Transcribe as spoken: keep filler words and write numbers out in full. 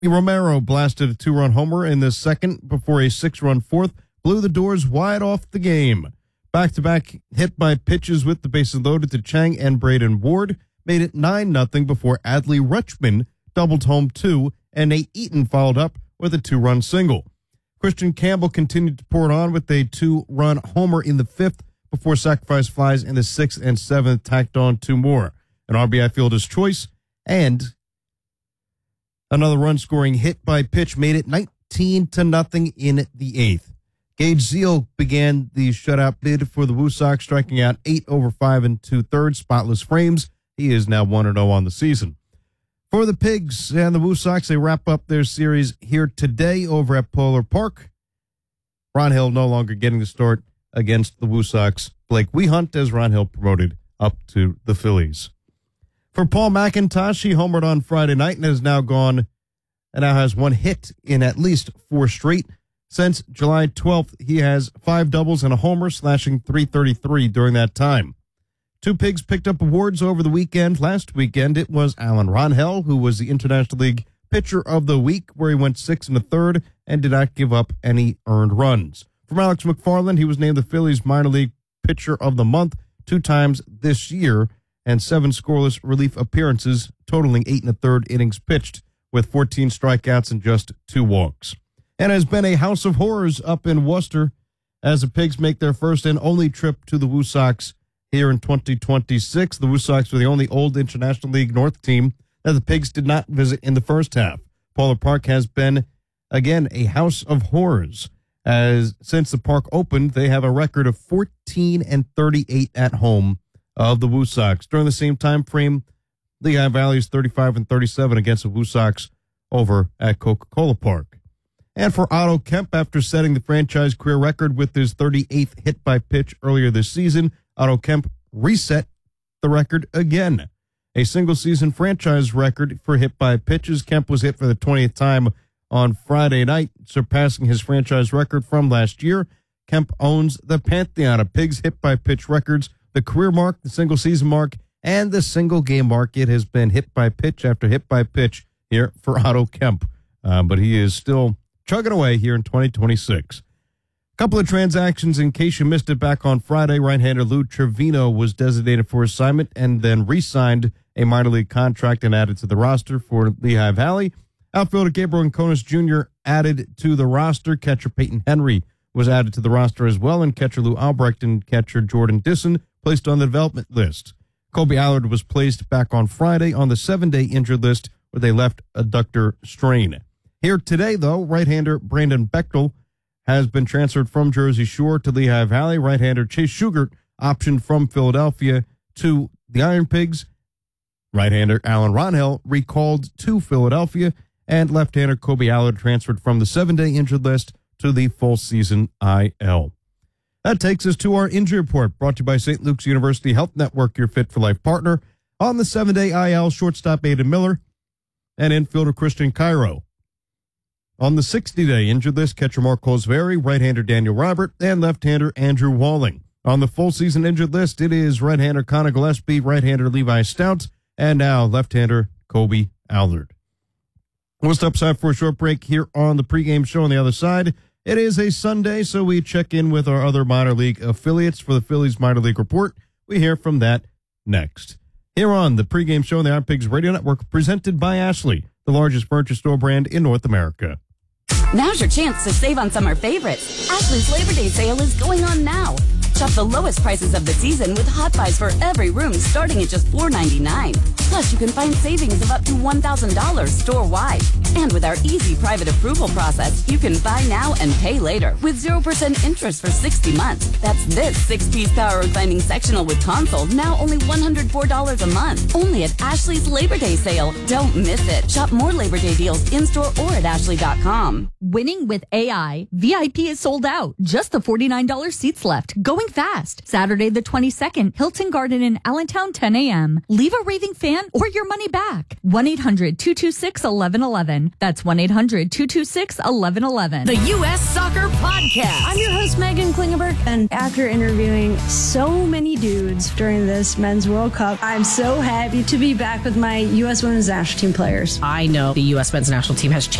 Romero blasted a two-run homer in the second before a six-run fourth blew the doors wide off the game. Back-to-back hit by pitches with the bases loaded to Chang and Braden Ward made it nine nothing before Adley Rutschman doubled home two, and Nate Eaton followed up with a two-run single. Christian Campbell continued to pour it on with a two-run homer in the fifth before sacrifice flies in the sixth and seventh tacked on two more. An R B I fielder's choice and another run-scoring hit by pitch made it nineteen to nothing in the eighth. Gage Zeal began the shutout bid for the Woo Sox, striking out eight over five and two-thirds, spotless frames. He is now one and oh on the season. For the Pigs and the Woo Sox, they wrap up their series here today over at Polar Park. Ron Hill no longer getting the start against the Woo Sox. Blake Wehunt as Ron Hill promoted up to the Phillies. For Paul McIntosh, he homered on Friday night and has now gone and now has one hit in at least four straight. Since July twelfth, he has five doubles and a homer, slashing three thirty-three during that time. Two Pigs picked up awards over the weekend. Last weekend, it was Alan Ronhell, who was the International League Pitcher of the Week, where he went six and a third and did not give up any earned runs. From Alex McFarland, he was named the Phillies Minor League Pitcher of the Month two times this year, and seven scoreless relief appearances, totaling eight and a third innings pitched, with fourteen strikeouts and just two walks. And has been a house of horrors up in Worcester as the Pigs make their first and only trip to the Woo Sox here in twenty twenty-six. The Woo Sox were the only old International League North team that the Pigs did not visit in the first half. Polar Park has been, again, a house of horrors. As since the park opened, they have a record of fourteen and thirty-eight at home of the Woo Sox. During the same time frame, Lehigh Valley is thirty-five and thirty-seven against the Woo Sox over at Coca-Cola Park. And for Otto Kemp, after setting the franchise career record with his thirty-eighth hit by pitch earlier this season, Otto Kemp reset the record again. A single-season franchise record for hit by pitches. Kemp was hit for the twentieth time on Friday night, surpassing his franchise record from last year. Kemp owns the pantheon of Pigs hit by pitch records, the career mark, the single-season mark, and the single-game mark. It has been hit by pitch after hit by pitch here for Otto Kemp, uh, but he is still chugging away here in twenty twenty-six. A couple of transactions in case you missed it back on Friday. Right-hander Lou Trevino was designated for assignment and then re-signed a minor league contract and added to the roster for Lehigh Valley. Outfielder Gabriel Anconis Junior added to the roster. Catcher Peyton Henry was added to the roster as well, and catcher Lou Albrecht and catcher Jordan Disson placed on the development list. Kobe Allard was placed back on Friday on the seven-day injured list with a left adductor strain. Here today, though, right-hander Brandon Bechtel has been transferred from Jersey Shore to Lehigh Valley. Right-hander Chase Shugart optioned from Philadelphia to the Iron Pigs. Right-hander Alan Ronhell recalled to Philadelphia, and left-hander Kobe Allard transferred from the seven-day injured list to the full-season I L. That takes us to our injury report, brought to you by Saint Luke's University Health Network, your Fit for Life partner. On the seven-day I L, shortstop Aidan Miller and infielder Christian Cairo. On the sixty-day injured list, catcher Mark Cosveri, right-hander Daniel Robert, and left-hander Andrew Walling. On the full-season injured list, it is right-hander Connor Gillespie, right-hander Levi Stout, and now left-hander Kobe Allard. We'll step aside for a short break here on the pregame show. On the other side, it is a Sunday, so we check in with our other minor league affiliates for the Phillies minor league report. We hear from that next. Here on the pregame show on the Iron Pigs Radio Network, presented by Ashley, the largest furniture store brand in North America. Now's your chance to save on summer favorites. Ashley's Labor Day sale is going on now. Shop the lowest prices of the season with hot buys for every room starting at just four ninety-nine. Plus, you can find savings of up to one thousand dollars store-wide. And with our easy private approval process, you can buy now and pay later with zero percent interest for sixty months. That's this six-piece power reclining sectional with console, now only one hundred four dollars a month. Only at Ashley's Labor Day sale. Don't miss it. Shop more Labor Day deals in-store or at ashley dot com. Winning with A I. V I P is sold out. Just the forty-nine dollars seats left. Going fast. Saturday the twenty-second, Hilton Garden in Allentown, ten a.m. Leave a raving fan or your money back. one eight hundred two two six one one one one. That's one eight hundred two two six one one one one. The U S Soccer Podcast. I'm your host, Megan Klingenberg, and after interviewing so many dudes during this Men's World Cup, I'm so happy to be back with my U S Women's National Team players. I know the U S Men's National Team has changed